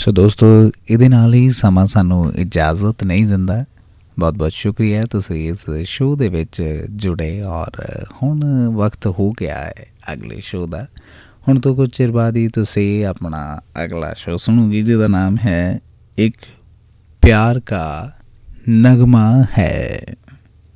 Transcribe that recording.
ਸੋ ਦੋਸਤੋ ਇਹਦੇ ਨਾਲ ਹੀ ਸਮਾਂ ਸਾਨੂੰ ਇਜਾਜ਼ਤ ਨਹੀਂ ਦਿੰਦਾ। ਬਹੁਤ ਬਹੁਤ ਸ਼ੁਕਰੀਆ ਤੁਸੀਂ ਇਸ ਸ਼ੋਅ ਦੇ ਵਿੱਚ ਜੁੜੇ ਔਰ ਹੁਣ ਵਕਤ ਹੋ ਗਿਆ ਹੈ ਅਗਲੇ ਸ਼ੋਅ ਦਾ। ਹੁਣ ਤੋਂ ਕੁਝ ਚਿਰ ਬਾਅਦ ਹੀ ਤੁਸੀਂ ਆਪਣਾ ਅਗਲਾ ਸ਼ੋਅ ਸੁਣੋਗੇ ਜਿਹਦਾ ਨਾਮ ਹੈ ਇੱਕ प्यार का नगमा है।